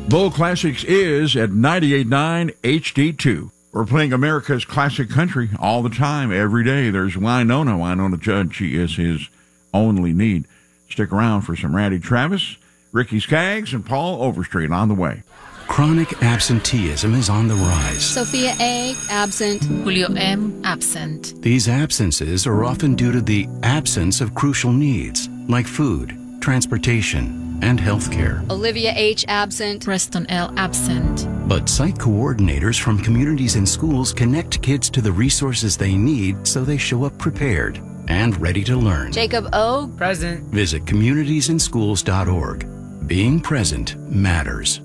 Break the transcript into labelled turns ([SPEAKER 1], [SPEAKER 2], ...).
[SPEAKER 1] Bull Classics is at 98.9 HD2. We're playing America's classic country all the time, every day. There's Wynonna Judd. She is his only need. Stick around for some Randy Travis, Ricky Skaggs, and Paul Overstreet on the way.
[SPEAKER 2] Chronic absenteeism is on the rise.
[SPEAKER 3] Sophia A., absent.
[SPEAKER 4] Julio M., absent.
[SPEAKER 2] These absences are often due to the absence of crucial needs, like food, transportation, and health care.
[SPEAKER 3] Olivia H., absent.
[SPEAKER 4] Preston L., absent.
[SPEAKER 2] But site coordinators from communities and schools connect kids to the resources they need so they show up prepared and ready to learn.
[SPEAKER 3] Jacob O.,
[SPEAKER 5] present.
[SPEAKER 2] Visit communitiesandschools.org. Being present matters.